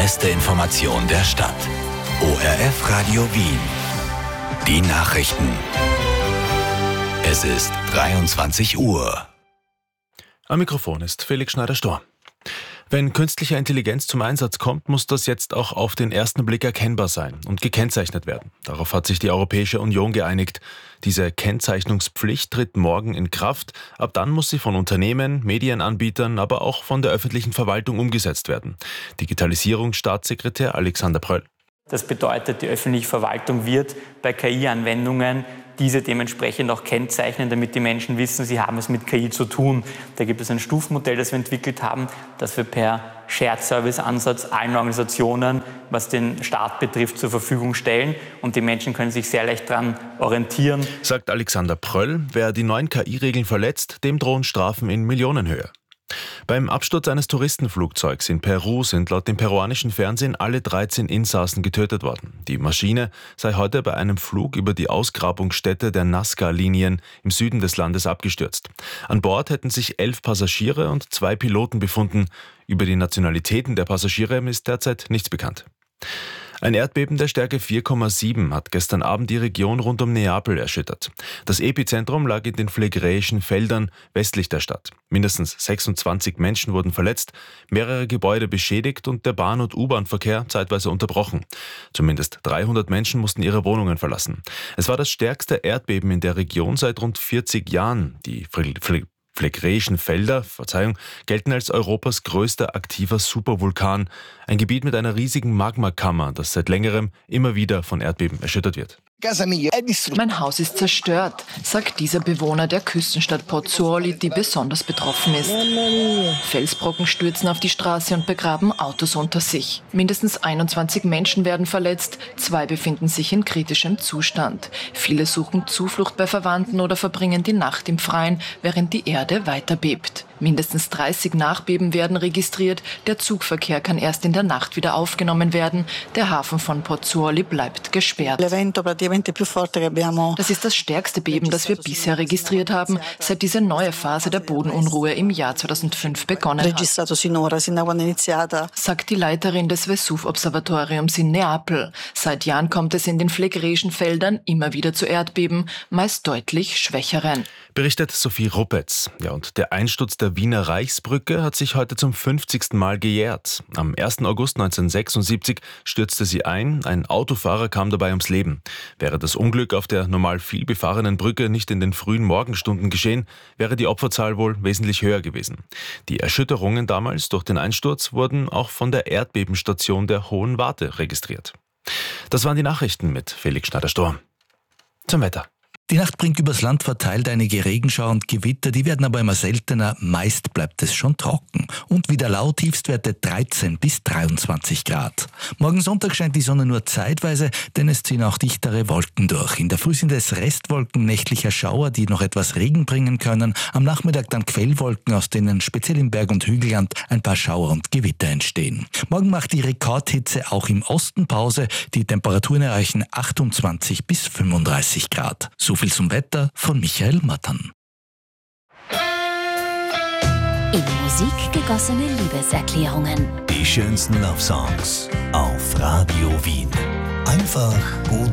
beste Information der Stadt. ORF Radio Wien. Die Nachrichten. Es ist 23 Uhr. Am Mikrofon ist Felix Schneider-Storr. Wenn künstliche Intelligenz zum Einsatz kommt, muss das jetzt auch auf den ersten Blick erkennbar sein und gekennzeichnet werden. Darauf hat sich die Europäische Union geeinigt. Diese Kennzeichnungspflicht tritt morgen in Kraft. Ab dann muss sie von Unternehmen, Medienanbietern, aber auch von der öffentlichen Verwaltung umgesetzt werden. Digitalisierungsstaatssekretär Alexander Pröll. Das bedeutet, die öffentliche Verwaltung wird bei KI-Anwendungen diese dementsprechend auch kennzeichnen, damit die Menschen wissen, sie haben es mit KI zu tun. Da gibt es ein Stufenmodell, das wir entwickelt haben, das wir per Shared-Service-Ansatz allen Organisationen, was den Staat betrifft, zur Verfügung stellen. Und die Menschen können sich sehr leicht daran orientieren. Sagt Alexander Pröll, wer die neuen KI-Regeln verletzt, dem drohen Strafen in Millionenhöhe. Beim Absturz eines Touristenflugzeugs in Peru sind laut dem peruanischen Fernsehen alle 13 Insassen getötet worden. Die Maschine sei heute bei einem Flug über die Ausgrabungsstätte der Nazca-Linien im Süden des Landes abgestürzt. An Bord hätten sich 11 Passagiere und 2 Piloten befunden. Über die Nationalitäten der Passagiere ist derzeit nichts bekannt. Ein Erdbeben der Stärke 4,7 hat gestern Abend die Region rund um Neapel erschüttert. Das Epizentrum lag in den Phlegräischen Feldern westlich der Stadt. Mindestens 26 Menschen wurden verletzt, mehrere Gebäude beschädigt und der Bahn- und U-Bahn-Verkehr zeitweise unterbrochen. Zumindest 300 Menschen mussten ihre Wohnungen verlassen. Es war das stärkste Erdbeben in der Region seit rund 40 Jahren. Die Phlegräischen Felder, gelten als Europas größter aktiver Supervulkan. Ein Gebiet mit einer riesigen Magmakammer, das seit längerem immer wieder von Erdbeben erschüttert wird. Mein Haus ist zerstört, sagt dieser Bewohner der Küstenstadt Pozzuoli, die besonders betroffen ist. Felsbrocken stürzen auf die Straße und begraben Autos unter sich. Mindestens 21 Menschen werden verletzt, 2 befinden sich in kritischem Zustand. Viele suchen Zuflucht bei Verwandten oder verbringen die Nacht im Freien, während die Erde weiter bebt. Mindestens 30 Nachbeben werden registriert. Der Zugverkehr kann erst in der Nacht wieder aufgenommen werden. Der Hafen von Pozzuoli bleibt gesperrt. Das ist das stärkste Beben, das wir bisher registriert haben, seit diese neue Phase der Bodenunruhe im Jahr 2005 begonnen hat, sagt die Leiterin des Vesuv-Observatoriums in Neapel. Seit Jahren kommt es in den Phlegräischen Feldern immer wieder zu Erdbeben, meist deutlich schwächeren. Berichtet Sophie Ruppetz. Ja, und der Einsturz der Wiener Reichsbrücke hat sich heute zum 50. Mal gejährt. Am 1. August 1976 stürzte sie ein. Ein Autofahrer kam dabei ums Leben. Wäre das Unglück auf der normal viel befahrenen Brücke nicht in den frühen Morgenstunden geschehen, wäre die Opferzahl wohl wesentlich höher gewesen. Die Erschütterungen damals durch den Einsturz wurden auch von der Erdbebenstation der Hohen Warte registriert. Das waren die Nachrichten mit Felix Schneider-Storr. Zum Wetter. Die Nacht bringt übers Land verteilt einige Regenschauer und Gewitter, die werden aber immer seltener, meist bleibt es schon trocken. Und wieder laut, Tiefstwerte 13 bis 23 Grad. Morgen Sonntag scheint die Sonne nur zeitweise, denn es ziehen auch dichtere Wolken durch. In der Früh sind es Restwolken nächtlicher Schauer, die noch etwas Regen bringen können. Am Nachmittag dann Quellwolken, aus denen speziell im Berg- und Hügelland ein paar Schauer und Gewitter entstehen. Morgen macht die Rekordhitze auch im Osten Pause. Die Temperaturen erreichen 28 bis 35 Grad. So viel zum Wetter von Michael Mattern. In Musik gegossene Liebeserklärungen. Die schönsten Love Songs auf Radio Wien. Einfach gut